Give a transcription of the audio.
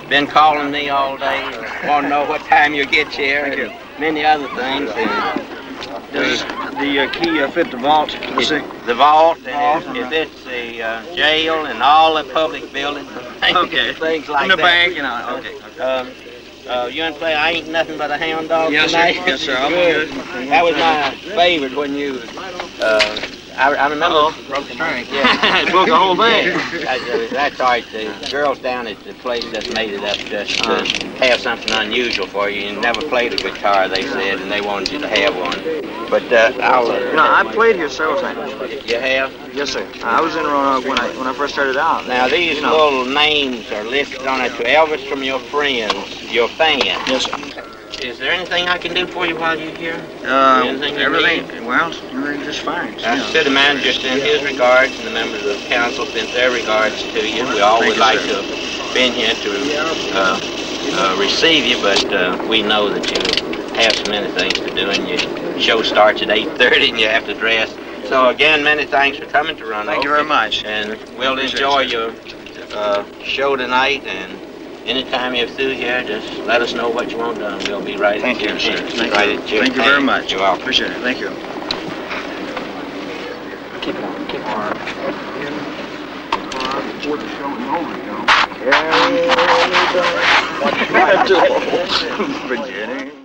been calling me all day. Want to know what time you get here. Thank you. Many other things. And Does the key fit the vault? the vault, and if it's the jail and all the public buildings, Okay. things like and the that. bank and all. Okay. You want to play I Ain't Nothing But a Hound Dog Yes, sir. tonight? Yes, sir. I'll be Good. good. That was my favorite when you. I remember. Broke the string. Yeah. It broke the whole thing. That's all right. The girls down at the place that made it up just to have something unusual for you. You never played a guitar, they said, and they wanted you to have one. But I'll. I played here several times. You have? Yes, sir. I was in Roanoke when I first started out. Now these little names are listed on it to Elvis from your friends, your fans. Yes, sir. Is there anything I can do for you while you're here? Everything. Well, everything's just fine. City manager sent his regards, and the members of the council sent their regards to you. We all would like to have been here to receive you, but we know that you have so many things to do, and your show starts at 8:30, and you have to dress. So again, many thanks for coming to Roanoke. Thank you very much. And we'll enjoy your show tonight, and anytime you're through here, just let us know what you want done. We'll be right Thank you, sir. Thank you very much. You're welcome. Appreciate it. Thank you. Keep it on. Keep it on. Virginia.